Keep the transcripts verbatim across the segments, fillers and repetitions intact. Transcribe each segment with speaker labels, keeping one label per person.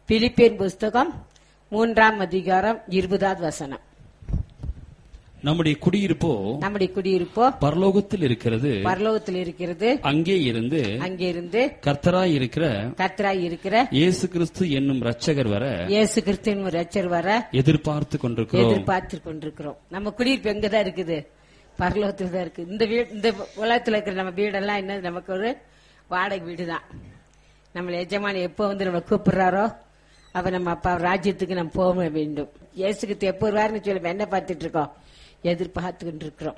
Speaker 1: Philippian புஸ்தகம் மூன்றாம் அதிகாரம் இருபதாவது வசனம்.
Speaker 2: நம்முடைய குடியிருப்போ
Speaker 1: நம்முடைய குடியிருப்போ
Speaker 2: பரலோகத்தில் இருக்கிறது,
Speaker 1: பரலோகத்தில் இருக்கிறது.
Speaker 2: அங்கே இருந்து
Speaker 1: அங்கே இருந்து
Speaker 2: கர்த்தராய் இருக்கிற
Speaker 1: கர்த்தராய் இருக்கிற
Speaker 2: இயேசு கிறிஸ்து என்னும் ரட்சகர் வர
Speaker 1: இயேசு கிறிஸ்துவின் இரட்சகர் வர
Speaker 2: எதிர்பார்த்து கொண்டிருக்கிறோம்.
Speaker 1: எதிர்பார்த்து கொண்டிருக்கிறோம். நம்ம குடியிருப்பு எங்கதான் இருக்குது? பரலோகத்தில் தான் இருக்கு. இந்த வீடு, இந்த உலகத்தில் இருக்கிற நம்ம வீடெல்லாம் என்ன, நமக்கு ஒரு வாடகை வீடு தான். நம்மள எஜமானி எப்போ வந்து நம்ம கூப்பிடுறாரோ அப்ப நம்ம அப்பா ராஜ்யத்துக்கு நம்ம போக வேண்டும். இயேசுக்கு எப்போ வருவாருன்னு சொல்லி நம்ம என்ன பார்த்துட்டு இருக்கோம்? எதிர்பார்த்து கொண்டு இருக்கிறோம்.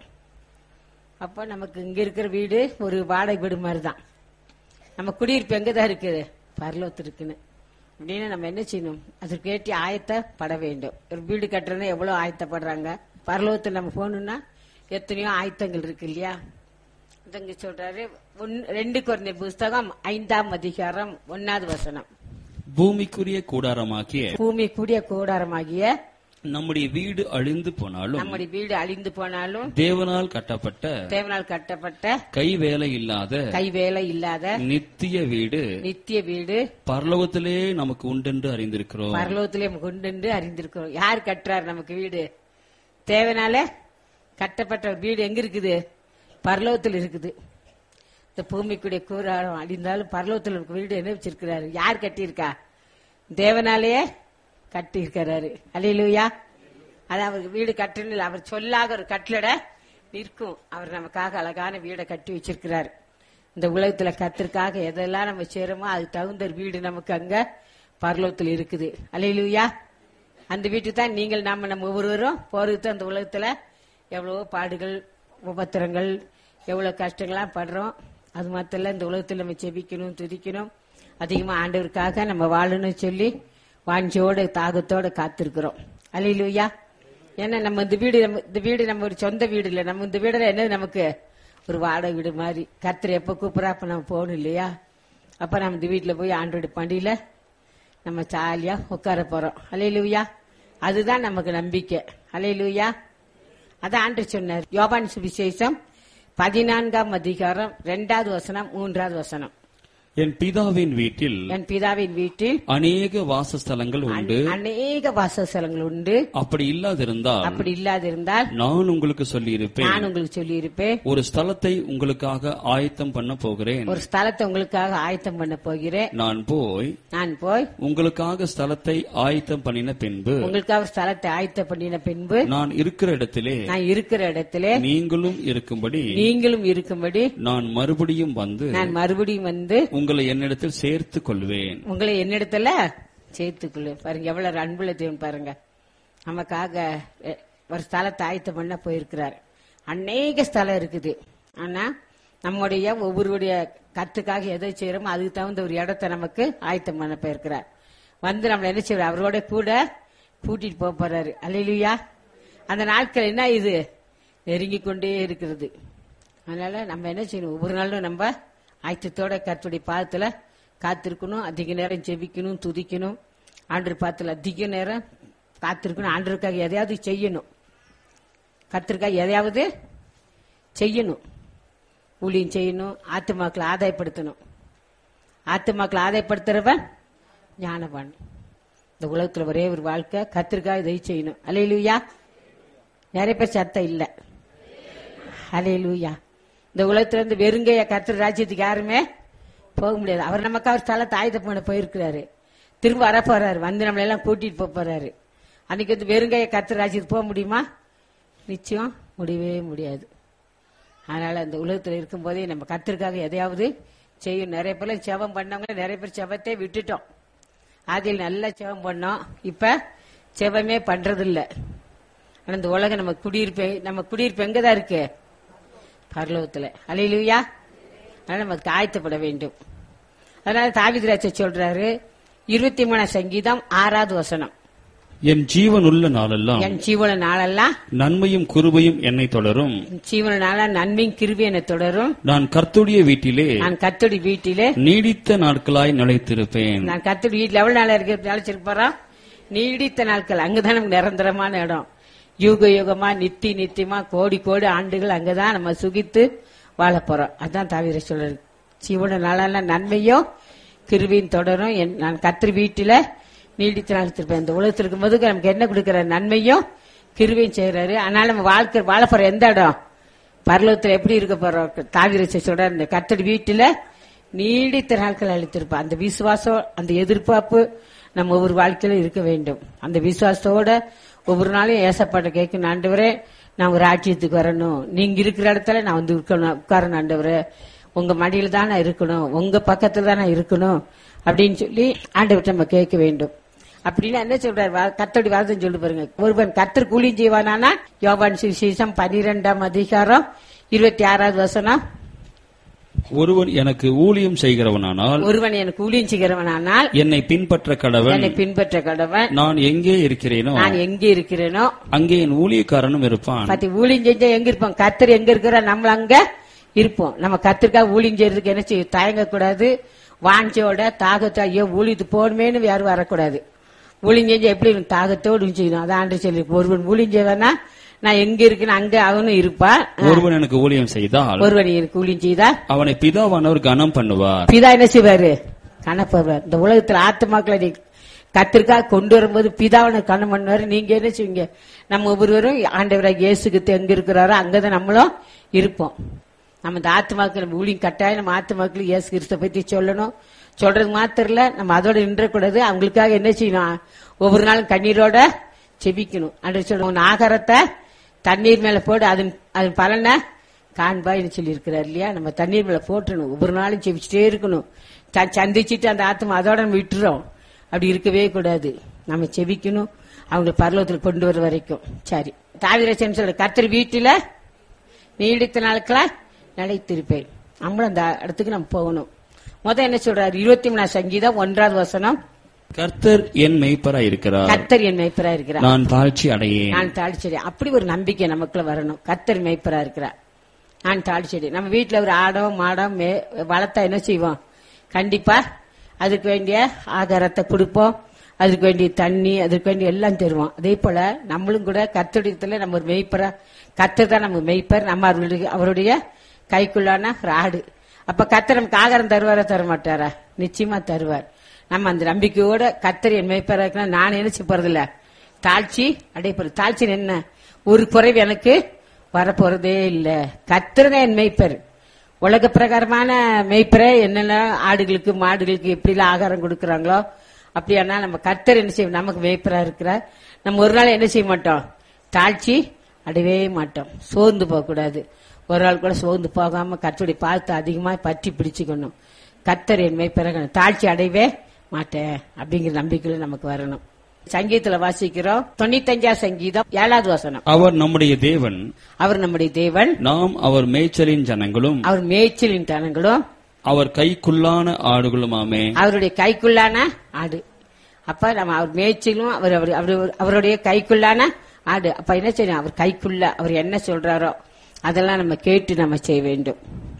Speaker 1: அப்போ நமக்கு இங்க இருக்கிற வீடு ஒரு வாடகை வீடு மாதிரி தான். நம்ம குடியிருப்பு எங்கதான் இருக்குது? பரலோகத்தில் இருக்குன்னு அப்படின்னு நம்ம என்ன செய்யணும்? அதற்கு ஏற்றி ஆயத்தப்பட வேண்டும். ஒரு வீடு கட்டுறதுன்னா எவ்வளவு ஆயத்தப்படுறாங்க. பரலோகத்தில் நம்ம போகணும்னா எத்தனையோ ஆயத்தங்கள் இருக்கு இல்லையா? இதங்க சொல்றாரு ரெண்டு கொரிந்தியர் புஸ்தகம் ஐந்தாம் அதிகாரம் ஒன்னாவது வசனம்.
Speaker 2: பூமிக்குரிய கூடாரமாகிய
Speaker 1: பூமி கூடிய கூடாரமாகிய
Speaker 2: நம்முடைய வீடு அழிந்து போனாலும்
Speaker 1: நம்முடைய வீடு அழிந்து போனாலும்
Speaker 2: தேவனால் கட்டப்பட்ட
Speaker 1: தேவனால் கட்டப்பட்ட
Speaker 2: கை வேலை இல்லாத
Speaker 1: கை வேலை இல்லாத
Speaker 2: நித்திய வீடு
Speaker 1: நித்திய வீடு
Speaker 2: பரலோகத்திலே நமக்கு உண்டென்று அறிந்திருக்கிறோம்.
Speaker 1: பரலோகத்திலே நமக்கு உண்டென்று அறிந்திருக்கிறோம். யார் கட்டுறாரு நமக்கு வீடு? தேவனால கட்டப்பட்ட வீடு எங்க இருக்குது? பரலோகத்தில் இருக்குது. இந்த பூமிக்குடைய கூறாரம் அழிந்தாலும் பரலோகத்தில் இருக்க வீடு என்ன வச்சிருக்கிறாரு? யார் கட்டியிருக்கா? தேவனாலேயே கட்டி இருக்கிறாரு. அல்லேலூயா. அது அவருக்கு வீடு கட்டணும், அவர் சொல்லாக ஒரு கட்டளட நிற்கும். அவர் நமக்காக அழகான வீடை கட்டி வச்சிருக்கிறார். இந்த உலகத்துல கத்திற்காக எதெல்லாம் நம்ம செய்யறோமோ அது தகுந்த வீடு நமக்கு அங்க பரலோகத்தில் இருக்குது. அல்லேலூயா. அந்த வீட்டுக்கு தான் நீங்கள் நாம நம்ம ஒவ்வொருவரும் போறது. அந்த உலகத்துல எவ்வளவோ பாடுகள், உபத்திரங்கள், எவ்வளவு கஷ்டங்கள்லாம் படுறோம். அது மாத்திரம் இந்த உலகத்தில் நம்ம செபிக்கணும், துதிக்கணும், அதிகமா ஆண்டவருக்காக நம்ம வாழணும்னு சொல்லி வாஞ்சியோட தாகத்தோட காத்திருக்கிறோம். அல்லேலூயா. ஏன்னா நம்ம இந்த வீடு இந்த வீடு நம்ம ஒரு சொந்த வீடு இல்லை. நம்ம இந்த வீடுல என்ன, நமக்கு ஒரு வாடகை வீடு மாதிரி. கர்த்தர் எப்ப கூப்பிடா அப்ப நம்ம போகணும் இல்லையா? அப்ப நம்ம இந்த வீட்டுல போய் ஆண்டோட பண்டியில நம்ம ஜாலியா உட்கார போறோம். அல்லேலூயா. அதுதான் நமக்கு நம்பிக்கை. அல்லேலூயா. அதான் ஆண்டவர் சொன்னார். யோவான் சுவிசேஷம் பதினான்காம் அதிகாரம் இரண்டாவது வசனம் மூன்றாவது வசனம்.
Speaker 2: என் பிதாவின் வீட்டில்
Speaker 1: என் பிதாவின் வீட்டில்
Speaker 2: அநேக வாசஸ்தலங்கள் உண்டு,
Speaker 1: அநேக வாசஸ்தலங்கள் உண்டு.
Speaker 2: அப்படி இல்லாதிருந்தால்
Speaker 1: அப்படி இல்லாதிருந்தால்
Speaker 2: நான் உங்களுக்கு சொல்லி இருப்பேன்.
Speaker 1: நான் உங்களுக்கு சொல்லி இருப்பேன்.
Speaker 2: ஒரு ஸ்தலத்தை உங்களுக்காக ஆயத்தம் பண்ண போகிறேன்.
Speaker 1: ஒரு ஸ்தலத்தை உங்களுக்காக ஆயத்தம் பண்ண போகிறேன்.
Speaker 2: நான் போய்
Speaker 1: நான் போய்
Speaker 2: உங்களுக்காக ஸ்தலத்தை ஆயத்தம் பண்ணின பின்பு
Speaker 1: உங்களுக்காக ஸ்தலத்தை ஆயத்தம் பண்ணின பின்பு
Speaker 2: நான் இருக்கிற இடத்திலே
Speaker 1: நான் இருக்கிற இடத்திலே
Speaker 2: நீங்களும் இருக்கும்படி
Speaker 1: நீங்களும் இருக்கும்படி
Speaker 2: நான் மறுபடியும் வந்து
Speaker 1: நான் மறுபடியும் வந்து
Speaker 2: உங்களை என்னிடத்தில் சேர்த்துக் கொள்வேன்.
Speaker 1: உங்களை என்னிடத்துல சேர்த்துக் கொள்வேன். பாருங்க எவ்வளவு அன்புள்ள தேவன் பாருங்க. நமக்காக ஒரு ஸ்தலத்தை ஆயத்தம் பண்ண போயிருக்கிறார். அநேக ஸ்தலம் இருக்குது. ஆனா நம்முடைய ஒவ்வொருடைய கத்துக்காக எதை செய்யறோமோ அதுக்கு தகுந்த ஒரு இடத்தை நமக்கு ஆயத்தம் பண்ண போயிருக்கிறார். வந்து நம்மள என்ன செய்வார்? அவரோட கூட கூட்டிட்டு போக போறாரு. அல்லேலூயா. அந்த நாட்கள் என்ன, இது நெருங்கி கொண்டே இருக்கிறது. அதனால நம்ம என்ன செய்யணும்? ஒவ்வொரு நாளும் நம்ம ஆயத்தத்தோட கர்த்தருடைய பாதத்துல காத்திருக்கணும். அதிக நேரம் ஜெபிக்கணும், துதிக்கணும். ஆண்டவர் பாதத்துல அதிக நேரம் காத்திருக்கணும். ஆண்டவருக்காக எதையாவது செய்யணும். கர்த்தருக்காக எதையாவது செய்யணும். ஊழியம் செய்யணும். ஆத்துமாக்களை ஆதாயப்படுத்தணும். ஆத்துமாக்களை ஆதாயப்படுத்துறவன் ஞானவான். இந்த உலகத்துல ஒரே ஒரு வாழ்க்கை, கர்த்தருக்காக இதை செய்யணும். அல்லேலூயா. நிறைய பேர் சத்தம் இல்ல. அல்லேலூயா. இந்த உலகத்துல இருந்து வெறுங்கைய கர்த்தர் ராஜ்யத்துக்கு யாருமே போக முடியாது. அவர் நமக்கு அவர் ஸ்தலத்தை ஆயுதம் பண்ண போயிருக்கிறாரு. திரும்ப வர போறாரு. வந்து நம்மள எல்லாம் கூட்டிட்டு போக போறாரு. அன்னைக்கு வந்து வெறுங்கைய கர்த்தர் ராஜ்யத்துக்கு போக முடியுமா? நிச்சயம் முடியவே முடியாது. அதனால இந்த உலகத்துல இருக்கும் போதே நம்ம கர்த்தருக்காக எதையாவது செய்யும். நிறைய பேர் செவம் பண்ணவங்க, நிறைய பேர் செவத்தை விட்டுட்டோம். அதில் நல்லா செவம் பண்ணோம். இப்ப செவமே பண்றது இல்ல. ஆனா இந்த உலகம் நம்ம குடியிருப்பு நம்ம குடியிருப்பு எங்கதான் இருக்கு? பரலோகத்துல. அல்லேலூயா. அதனால நமக்கு ஆயத்தப்பட வேண்டும். அதனால தாவீது ராஜா சொல்றாரு, இருபத்தி மூணாம் சங்கீதம் ஆறாவது வசனம்.
Speaker 2: என் ஜீவன் உள்ள நாளெல்லாம்
Speaker 1: என் ஜீவன நாளெல்லாம்
Speaker 2: நன்மையும் கிருபையும் என்னை தொடரும்.
Speaker 1: ஜீவன நாள நன்மையும் கிருபை என்னை தொடரும்.
Speaker 2: நான் கர்த்தருடைய வீட்டிலே
Speaker 1: நான் கர்த்தருடைய வீட்டிலே
Speaker 2: நீடித்த நாட்களாய் நிலைத்திருப்பேன்.
Speaker 1: நான் கர்த்தருடைய வீட்டில் எவ்வளவு நாளா இருக்கு நிலைச்சிருப்போம்? நீடித்த நாட்கள். அங்கதான் நமக்கு நிரந்தரமான இடம். யுக யுகமா நித்தி நித்தியமா கோடி கோடி ஆண்டுகள் அங்கதான் நம்ம சுகித்து வாழ போறோம். அதான் தாவீது சொல்றாரு, ஜீவன நாளெல்லாம் நன்மையும் கிருபையும் தொடரும். நான் கர்த்தர் வீட்டில நீடித்து நாள் இந்த உலகத்தில் இருக்கும்போது நமக்கு என்ன கொடுக்கிற நன்மையும் கிருபையும் செய்யறாரு. அதனால நம்ம வாழ்க்கை வாழ போற எந்த இடம் பரலோகத்துல எப்படி இருக்க போறோம்? தாவீது சொல்ற இந்த கர்த்தர் வீட்டுல நீடித்த நாட்கள் அளித்திருப்பார். அந்த விசுவாசம், அந்த எதிர்பார்ப்பு நம்ம ஒவ்வொரு வாழ்க்கையில இருக்க வேண்டும். அந்த விசுவாசத்தோட ஒவ்வொரு நாளும் ஏசப்பாட்ட கேட்கணும், ஆண்டவரே நான் ஒரு ராஜ்யத்துக்கு வரணும், நீங்க இருக்கிற இடத்துல நான் வந்து இருக்கணும், உட்காரணும் ஆண்டவரே, உங்க மடியில தான் நான் இருக்கணும், உங்க பக்கத்துல தான் நான் இருக்கணும் அப்படின்னு சொல்லி ஆண்டவர்கிட்ட நம்ம கேட்க வேண்டும். அப்படின்னு என்ன சொல்றாரு? கர்த்தருடைய வார்த்தை சொல்லி பாருங்க. ஒருவன் கர்த்தர் கூலி செய்வானா? யோவான் சுவிசேஷம் பனிரெண்டாம் அதிகாரம் இருபத்தி ஆறாவது வசனம்.
Speaker 2: ஒருவன் எனக்கு ஊழியம் செய்கிறவனானால்
Speaker 1: ஒருவன் எனக்கு ஊழியம் செய்கிறவனானால்
Speaker 2: என்னை பின்பற்ற கடவன்.
Speaker 1: என்னை பின்பற்ற கடவன்.
Speaker 2: நான் எங்கே இருக்கிறேனோ
Speaker 1: நான் எங்கே இருக்கிறேனோ
Speaker 2: அங்கே என் ஊழியக்காரனும் இருப்பான்.
Speaker 1: பத்தி ஊழியம் செஞ்சா எங்க இருப்போம்? கர்த்தர் எங்க இருக்கிற நம்ம அங்க இருப்போம். நம்ம கர்த்தருக்காக ஊழியம் செய்யறதுக்கு என்ன செய்ய தயங்க கூடாது. வாஞ்சோட தாகத்தா ஐயோ ஊழியத்து போகணுமேனு யாரும் வரக்கூடாது. ஊழியம் செஞ்சா எப்படி தாகத்தோடு செய்யணும். அதான் ஆண்டு சொல்லி ஒருவன் ஊழியம் செய்வானா நான் எங்க இருக்கேன் அங்க அவனும் இருப்பான்.
Speaker 2: ஒருவன் எனக்கு ஊழியம் செய்தால்
Speaker 1: ஒருவன் எனக்கு ஊழியம் செய்தால்
Speaker 2: அவனை பிதாவானவர் கனம் பண்ணுவார்.
Speaker 1: பிதா என்ன செய்வாரு? கனப்படுவார். இந்த உலகத்துல ஆத்துமாக்களை கத்திற்காக கொண்டு வரும்போது பிதாவனை கனம் பண்ணுவாரு. நீங்க என்ன செய்வீங்க? நம்ம ஒவ்வொருவரும் ஆண்டவராக இயேசுக்கு எங்க இருக்கிறாரோ அங்கதான் நம்மளும் இருப்போம். நம்ம இந்த ஆத்துமாக்கள் நம்ம ஊழியம் கட்டாயம் நம்ம ஆத்துமாக்கள் இயேசு கிறிஸ்துவை பத்தி சொல்லணும். சொல்றது மாத்திரம் இல்ல, நம்ம அதோட நின்றக்கூடாது. அவங்களுக்காக என்ன செய்யணும்? ஒவ்வொரு நாளும் கண்ணீரோட செபிக்கணும். அன்று சொல்லுவோம், ஆகாரத்தை தண்ணீர் மேல போடு, அதன் அதன் பலனை காண்பாய்னு சொல்லி இருக்கிறார் இல்லையா? நம்ம தண்ணீர் மேல போட்டணும், ஒவ்வொரு நாளும் செபிச்சுட்டே இருக்கணும். சந்திச்சுட்டு அந்த ஆத்மா அதோட நம்ம விட்டுறோம், அப்படி இருக்கவே கூடாது. நம்ம செபிக்கணும், அவங்க பரலோகத்தில் கொண்டு வர வரைக்கும். சரி, தாவீது சொல்ற கர்த்தர் வீட்டுல நீடித்த நாட்களா நிலைத்திருப்பேன். நம்மளும் அந்த இடத்துக்கு நம்ம போகணும். முதல் என்ன சொல்றாரு? இருபத்தி மூணாம் சங்கீதம் ஒன்றாவது வசனம்.
Speaker 2: கர்த்தர் என் மேய்ப்பராய் இருக்கிறார்.
Speaker 1: கர்த்தர் என் மேய்ப்பராய் இருக்கிறார்.
Speaker 2: நான் தாழ்ச்சி அடையேன்.
Speaker 1: நான் தாழ்ச்சி அடையேன். அப்படி ஒரு நம்பிக்கை நமக்குள்ள வரணும். கர்த்தர் மேய்ப்பராய் இருக்கிறார், நான் தாழ்ச்சி அடையேன். நம்ம வீட்டுல ஒரு ஆடோ மாடோ வளர்த்தா என்ன செய்வோம்? கண்டிப்பா அதுக்கு வேண்டிய ஆகாரத்தை கொடுப்போம், அதுக்கு வேண்டிய தண்ணி, அதுக்கு வேண்டிய எல்லாம் தருவோம். அதே போல நம்மளும் கூட கர்த்தருடைய நம்ம ஒரு மேய்ப்பரா, கர்த்தர் தான் நம்ம மேய்ப்பர், நம்ம அவருடைய அவருடைய கைக்குள்ளான ஒரு ஆடு. அப்ப கர்த்தர் நமக்கு ஆகாரம் தருவாரா தர மாட்டாரா? நிச்சயமா தருவார். நம்ம அந்த நம்பிக்கையோட கர்த்தர் என் மேய்ப்பரா இருக்கா, நான் நினைச்சு போறதில்ல, தாழ்ச்சி அடைப்பது. தாழ்ச்சி என்ன? ஒரு குறைவு எனக்கு வரப்போறதே இல்ல. கர்த்தர் தான் என் மேய்ப்பர். உலக பிரகாரமான மேய்ப்பரை என்னென்ன ஆடுகளுக்கு மாடுகளுக்கு எப்படி எல்லாம் ஆகாரம் கொடுக்கறாங்களோ அப்படியானா நம்ம கர்த்தர் என்ன செய்வோம்? நமக்கு மேய்ப்பரா இருக்கிறார். நம்ம ஒரு நாள் என்ன செய்ய மாட்டோம்? தாழ்ச்சி அடையவே மாட்டோம். சோர்ந்து போக கூடாது. ஒரு நாள் கூட சோர்ந்து போகாம கர்த்தருடைய பார்த்து அதிகமா பற்றி பிடிச்சுக்கணும். கர்த்தர் என் மேய்ப்பர, தாழ்ச்சி அடையவே மாட்டேன் அப்படிங்கிற நம்பிக்கையில நமக்கு வரணும். சங்கீதத்துல வாசிக்கிறோம், தொண்ணூத்தஞ்சாம் சங்கீதம் ஏழாவது வசனம்.
Speaker 2: அவர் நம்முடைய தேவன்,
Speaker 1: அவர் நம்முடைய தேவன்,
Speaker 2: நாம் அவர் மேய்ச்சலின் ஜனங்களும்,
Speaker 1: அவர் மேய்ச்சலின் ஜனங்களும்,
Speaker 2: அவர் கைக்குள்ளான ஆடுகளுமாமே.
Speaker 1: அவருடைய கைக்குள்ளான ஆடு. அப்ப நம்ம அவர் மேய்ச்சலும் அவர் அவருடைய கைக்குள்ளான ஆடு. அப்ப என்ன செய்யணும்? அவர் கைக்குள்ள அவர் என்ன சொல்றாரோ அதெல்லாம் நம்ம கேட்டு நம்ம செய்ய வேண்டும்.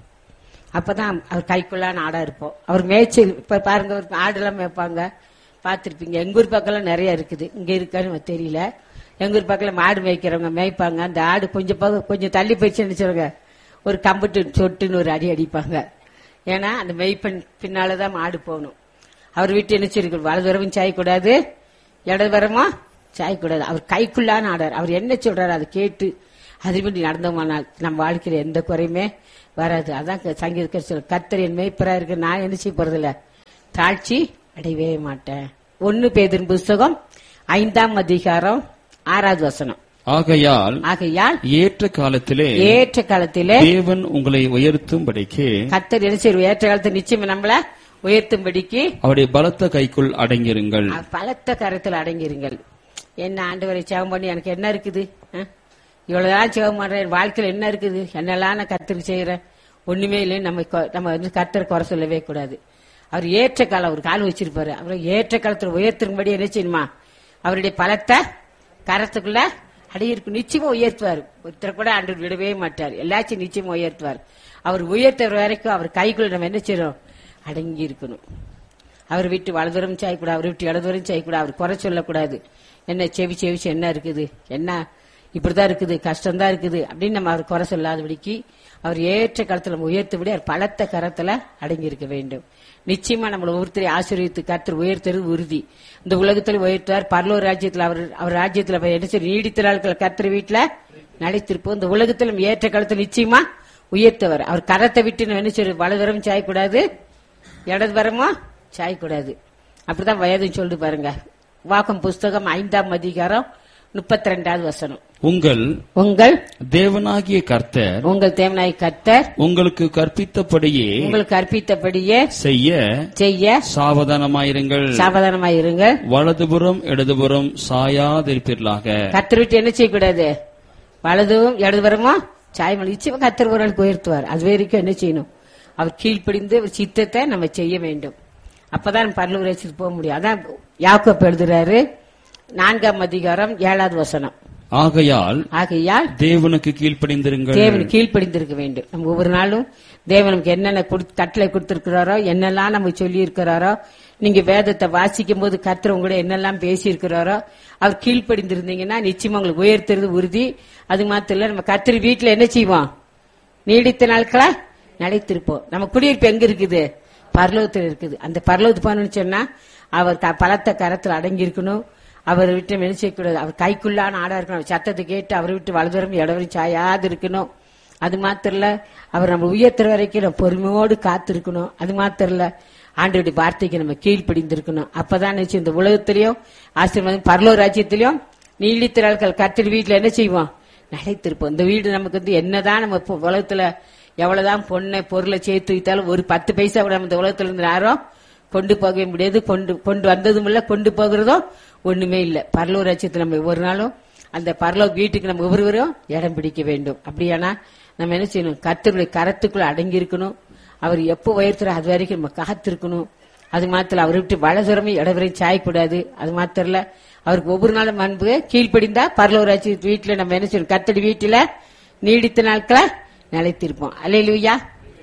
Speaker 1: அப்பதான் அவர் கைக்குள்ளான ஆடா இருப்போம். அவர் மேய்ச்சல். இப்ப பாருங்க, ஆடு எல்லாம் மேய்ப்பாங்க, பாத்திருப்பீங்க. எங்க ஊர் பக்கம் நிறைய இருக்குது, இங்க இருக்கான்னு தெரியல. எங்க ஊர் பக்கம் மாடு மேய்க்கிறவங்க மேய்ப்பாங்க. அந்த ஆடு கொஞ்சம் கொஞ்சம் தள்ளி போயிடுச்சுன்னு சொல்லுங்க, ஒரு கம்புட்டு சொட்டுன்னு ஒரு அடி அடிப்பாங்க. ஏன்னா அந்த மெய்ப்பெண் பின்னாலதான் மாடு போகணும். அவர் வீட்டு என்ன சொல்லிருக்கணும்? வலதுவரமும் சாயக்கூடாது, இடதுவரமா சாயக்கூடாது. அவர் கைக்குள்ளான ஆடார். அவர் என்ன சொல்றாரு அதை கேட்டு அதுபடி நடந்தோமானால் நம்ம வாழ்க்கையில எந்த குறையுமே வராது. அதான் சங்கீதக்காரர் சொல்ற, கர்த்தர் என் மேய்ப்பரா இருக்கு, நான் என்ன செய்ய போறதில்ல, தாழ்ச்சி அடையவே மாட்டேன். ஒன்னு பேதுரு புஸ்தகம் ஐந்தாம் அதிகாரம் ஆறாவது வசனம்.
Speaker 2: ஆகையால்
Speaker 1: ஆகையால்
Speaker 2: ஏற்ற காலத்திலே
Speaker 1: ஏற்ற காலத்திலே
Speaker 2: தேவன் உங்களை உயர்த்தும்படிக்கு,
Speaker 1: கர்த்தர் என்ன செய்வார்? ஏற்ற காலத்தில் நிச்சயம் நம்மள உயர்த்தும்படிக்கு
Speaker 2: அவருடைய பலத்த கைக்குள் அடங்கிருங்கள்.
Speaker 1: பலத்த கரத்தில் அடங்கிருங்கள். என்ன ஆண்டவரை சேவம் பண்ணி எனக்கு என்ன இருக்குது? இவ்வளவுதான் சேவம் பண்றேன், வாழ்க்கையில் என்ன இருக்குது? என்னெல்லாம் நான் கர்த்தருக்கு செய்யறேன்? ஒண்ணுமே இல்லை. நம்ம நம்ம வந்து கர்த்தரை குறை சொல்லவே கூடாது. அவர் ஏற்ற காலம் ஒரு காலம் வச்சிருப்பாரு. அவர் ஏற்ற காலத்தில் உயர்த்தும்படி என்ன செய்யணுமா? அவருடைய பலத்தை கரத்துக்குள்ள அடையிருக்கு நிச்சயமா உயர்த்துவார். ஒருத்தரை கூட ஆண்டவர் விடவே மாட்டார். எல்லாச்சும் நிச்சயமா உயர்த்துவார். அவர் உயர்த்துற வரைக்கும் அவர் கைக்குள்ள நம்ம என்ன செய்யறோம்? அடங்கி இருக்கணும். அவர் விட்டு வலதுவரம் செய்யக்கூடாது, அவர் விட்டு இடதுவரம் செய்யக்கூடாது. அவர் குறை சொல்லக்கூடாது. என்ன செவி செவிச்சு என்ன இருக்குது, என்ன இப்படிதான் இருக்குது, கஷ்டம்தான் இருக்குது அப்படின்னு நம்ம அவர் குறை சொல்லாதபடிக்கு அவர் ஏற்ற காலத்துல நம்ம உயர்த்தபடி அவர் பலத்த கரத்துல அடங்கி இருக்க வேண்டும். நிச்சயமா நம்மளை ஒவ்வொருத்தரை ஆசீர்வதித்து கர்த்தர் உயர்த்துறது உறுதி. இந்த உலகத்தில் உயர்த்துவார், பரலோக ராஜ்யத்தில் அவர் அவர் ராஜ்யத்தில் என்ன செய்ய நீடித்த நாட்கள் கர்த்தர் வீட்டுல நடைத்திருப்போம். இந்த உலகத்தில் நம்ம ஏற்ற காலத்தில் நிச்சயமா உயர்த்தவர். அவர் கரத்தை விட்டு நம்ம என்ன செய்ய வலதுவரம் சாயக்கூடாது, இடது வரமோ சாயக்கூடாது. அப்படிதான் வயதுன்னு சொல்லிட்டு பாருங்க. வாக்கம் புஸ்தகம் ஐந்தாம் அதிகாரம் முப்பத்தி ரெண்டாவது வசனம்.
Speaker 2: உங்கள்
Speaker 1: உங்கள்
Speaker 2: தேவனாகிய கர்த்தர்
Speaker 1: உங்கள் தேவனாகிய கர்த்தர்
Speaker 2: உங்களுக்கு கற்பித்தபடியே
Speaker 1: உங்களுக்கு கற்பித்தபடியே
Speaker 2: செய்ய
Speaker 1: செய்ய
Speaker 2: சாவதானமாயிருங்கள்.
Speaker 1: சாவதானமாயிருங்கள்.
Speaker 2: வலதுபுறம் இடதுபுறம் சாயாதிருப்பீர்களாக.
Speaker 1: கர்த்தர் விட்டு என்ன செய்யக்கூடாது, வலதும் இடதுபுறமோ சாயமல். நிச்சயமா கர்த்தர் ஒரு நாள் உயர்த்துவார். அது வரைக்கும் என்ன செய்யணும், அவர் கீழ்ப்படிந்து அவர் சித்தத்தை நம்ம செய்ய வேண்டும். அப்பதான் பரலோக ராஜ்யத்துக்கு போக முடியும். அதான் யாக்கோபு எழுதுறாரு நான்காம் அதிகாரம் ஏழாவது வசனம்.
Speaker 2: ஆகையால்
Speaker 1: ஆகையால்
Speaker 2: தேவனுக்கு கீழ்ப்படிந்திருங்கள்.
Speaker 1: தேவன் கீழ்ப்படிந்திருக்க வேண்டும். நம்ம ஒவ்வொரு நாளும் தேவன் நமக்கு என்னென்ன கட்டளை கொடுத்திருக்கிறாரோ, என்னெல்லாம் நம்ம சொல்லி இருக்கிறாரோ, நீங்க வேதத்தை வாசிக்கும் போது கர்த்தர் உங்களோட என்னெல்லாம் பேசி இருக்கிறாரோ அவர் கீழ்ப்படிந்திருந்தீங்கன்னா நிச்சயமா உங்களுக்கு உயர்த்துறது உறுதி. அது மாத்திரம் இல்ல, நம்ம கர்த்தர் வீட்டுல என்ன செய்வோம், நீடித்த நாட்களா நிலைத்திருப்போம். நம்ம குடியிருப்பு எங்க இருக்குது, பரலோகத்தில் இருக்குது. அந்த பரலோகத்து போனோம்னு சொன்னா அவர் பலத்த கரத்தில் அடங்கி இருக்கணும். அவர் விட்டு என்ன செய்யக்கூடாது, அவர் கைக்குள்ளான ஆடா இருக்கணும். சத்தத்தை கேட்டு அவரை விட்டு வலதுவரம் இடவரும் சாயாது இருக்கணும். அது மாத்திரம் இல்ல, அவர் நம்ம உயர்த்துற வரைக்கும் நம்ம பொறுமையோடு காத்து இருக்கணும். அது மாத்திரம் இல்ல, ஆண்டவருடைய வார்த்தைக்கு நம்ம கீழ்ப்படிந்திருக்கணும். அப்பதான் நினைச்சு இந்த உலகத்திலயும் ஆசீர்வாதம் பரலோக ராஜ்யத்திலயும் நீடித்த நாட்கள் கர்த்தர் வீட்டுல என்ன செய்வோம், நிலைத்திருப்போம். இந்த வீடு நமக்கு வந்து என்னதான் நம்ம உலகத்துல எவ்வளவுதான் பொண்ணை பொருளை சேர்த்து வைத்தாலும் ஒரு பத்து பைசா கூட நம்ம இந்த உலகத்துல இருந்து யாரும் கொண்டு போகவே முடியாது. கொண்டு கொண்டு வந்ததும் இல்ல, கொண்டு போகிறதும் ஒண்ணுமே இல்ல. பரலோக ராஜ்யத்துல நம்ம ஒவ்வொரு நாளும் அந்த பரலோக வீட்டுக்கு நம்ம ஒவ்வொருவரும் இடம் பிடிக்க வேண்டும். அப்படியானா நம்ம என்ன செய்யணும், கர்த்தருடைய கரத்துக்குள்ள அடங்கி இருக்கணும். அவர் எப்போ உயர்த்துற அது வரைக்கும் நம்ம காத்திருக்கணும். அது மாத்திரம் அவரை விட்டு வலதுரமே இடவரையும் சாயக்கூடாது. அது மாத்திரம் இல்ல, அவருக்கு ஒவ்வொரு நாளும் அன்பு கீழ்ப்படிந்தா பரலோக ராஜ்ய வீட்டுல நம்ம என்ன செய்யணும், கர்த்தருடைய வீட்டுல நீடித்த நாட்களை நிலைத்திருப்போம். அல்லேலூயா.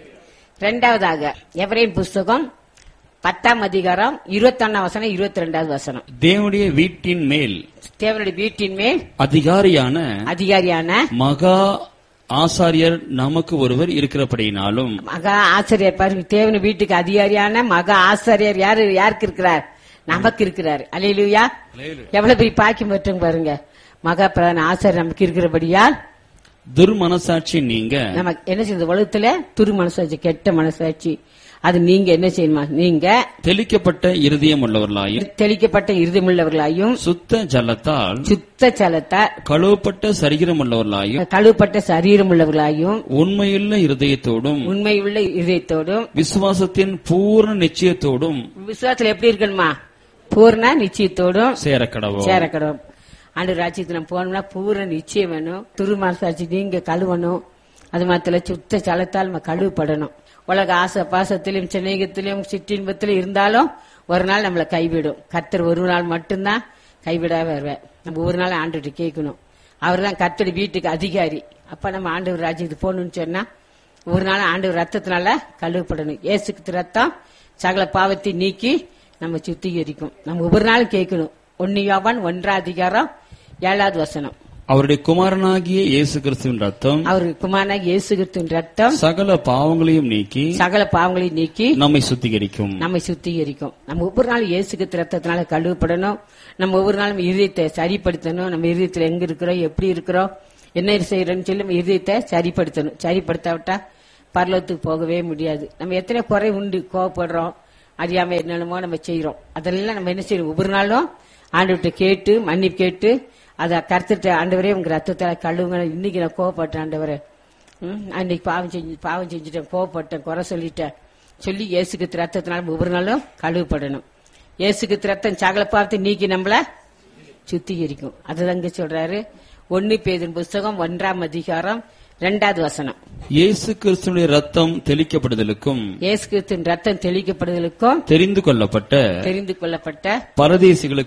Speaker 1: இரண்டாவதாக எபிரேயர் புஸ்தகம் பத்தாம் அதிகாரம் இருபத்தி ஒன்னாம் வசனம் இருபத்தி ரெண்டாவது வசனம்.
Speaker 2: தேவனுடைய வீட்டின் மேல்
Speaker 1: தேவனுடைய வீட்டின் மேல்
Speaker 2: அதிகாரியான
Speaker 1: அதிகாரியான
Speaker 2: மகா ஆசாரியர் நமக்கு ஒருவர் இருக்கிறபடினாலும்.
Speaker 1: மகா ஆசாரியர் பாருங்க, தேவனுடைய வீட்டுக்கு அதிகாரியான மகா ஆசாரியர் யாரு யாருக்கு இருக்கிறார், நமக்கு இருக்கிறார். அல்லேலூயா. எவ்வளவு பெரிய பாக்கியம் பெற்றவங்க பாருங்க. மகா பிரதான ஆசாரியர் நமக்கு இருக்கிறபடியால்
Speaker 2: துர்மனசாட்சி நீங்க
Speaker 1: நமக்கு என்ன செய்யுது, உலகத்துல துரு மனசாட்சி கெட்ட மனசாட்சி அது நீங்க என்ன செய்யணுமா, நீங்க
Speaker 2: தெளிக்கப்பட்ட இருதயம் உள்ளவர்களாயும்
Speaker 1: தெளிக்கப்பட்ட இருதயமுள்ளவர்களாயும்
Speaker 2: சுத்த ஜலத்தால்
Speaker 1: சுத்த ஜலத்தால்
Speaker 2: கழுவப்பட்ட சரீரம் உள்ளவர்களாயும்
Speaker 1: கழுவப்பட்ட சரீரம் உள்ளவர்களாயும்
Speaker 2: உண்மையுள்ள இருதயத்தோடும்
Speaker 1: உண்மையுள்ள இதயத்தோடும்
Speaker 2: விசுவாசத்தின் பூர்ண நிச்சயத்தோடும்.
Speaker 1: விசுவாசத்துல எப்படி இருக்கணுமா, பூர்ண நிச்சயத்தோடும்
Speaker 2: சேரக்கடவோம்
Speaker 1: சேரக்கடவும். ஆண்டு ராஜ்யத்துல போனோம்னா பூர்ண நிச்சயம் வேணும். துரு மனசாட்சி நீங்க கழுவணும். அது மாத்திர சுத்த ஜலத்தால் நம்ம கழுவப்படணும். உலக ஆசை பாசத்திலும் சிநேகத்திலும் சிற்றின்பத்திலும் இருந்தாலும் ஒரு நாள் நம்மளை கைவிடும். கர்த்தர் ஒரு நாள் மட்டும்தான் கைவிடாம வருவார். நம்ம ஒரு நாள் ஆண்டுகிட்ட கேட்கணும். அவர் தான் கர்த்தர் வீட்டுக்கு அதிகாரி. அப்ப நம்ம ஆண்டவர் ராஜ்யத்துக்கு போகணும்னு சொன்னா ஒரு நாள் ஆண்டவர் ரத்தத்தினால கழுவப்படணும். இயேசுக்கு ரத்தம் சகல பாவத்தை நீக்கி நம்ம சுத்திகரிக்கும். நம்ம ஒவ்வொரு நாளும் கேட்கணும். ஒன்னு யோவான் ஒன்றாம் அதிகாரம் ஏழாவது வசனம்.
Speaker 2: அவருடைய குமாரனாகிய இயேசு கிறிஸ்துவின் ரத்தம்
Speaker 1: அவருடைய குமாரனாகிய இயேசு கிறிஸ்துவின் ரத்தம்
Speaker 2: சகல பாவங்களையும் நீக்கி
Speaker 1: சகல பாவங்களையும் நீக்கி
Speaker 2: நம்மை சுத்திகரிக்கும்
Speaker 1: நம்மை சுத்திகரிக்கும். நம்ம ஒவ்வொரு நாளும் இயேசு கிறிஸ்து ரத்தத்தினால கழுவப்படணும். நம்ம ஒவ்வொரு நாளும் இதயத்தை சரிப்படுத்தணும். நம்ம இதயத்துல எங்க இருக்கிறோம், எப்படி இருக்கிறோம், என்ன செய்யறோம்னு சொல்லி நம்ம இதயத்தை சரிப்படுத்தணும். சரிப்படுத்தாவிட்டா பரலோகத்துக்கு போகவே முடியாது. நம்ம எத்தனை குறை உண்டு, கோவப்படுறோம், அறியாம என்னென்னமோ நம்ம செய்யறோம். அதெல்லாம் நம்ம என்ன செய்யணும், ஒவ்வொரு நாளும் ஆண்டவர்கிட்ட கேட்டு மன்னிப்பு கேட்டு அதை கருத்துட்டு ஆண்டவரே உங்க ரத்தத்தை கழுவுங்க, இன்னைக்கு நான் கோவப்பட்டேன் ஆண்டவரே, அன்னைக்கு பாவம் செஞ்சு பாவம் செஞ்சுட்டேன், கோவப்பட்டேன், குறை சொல்லிட்டேன் சொல்லி இயேசுக்கு ரத்தத்தினால ஒவ்வொரு நாளும் கழுவப்படணும். இயேசுக்கு ரத்தம் சகல பாவத்தை நீக்கி நம்மள சுத்திகரிக்கும். அதுதாங்க சொல்றாரு ஒன்னு பேதுரு புஸ்தகம் ஒன்றாம் அதிகாரம் இரண்டாவது வசனம்.
Speaker 2: இயேசு கிறிஸ்துவின் ரத்தம் தெளிக்கப்படுதலுக்கும்
Speaker 1: இயேசு கிறிஸ்துவின் ரத்தம் தெளிக்கப்படுதலுக்கும்
Speaker 2: தெரிந்து கொள்ளப்பட்ட
Speaker 1: தெரிந்து கொள்ளப்பட்ட
Speaker 2: பரதேசிகளுக்கு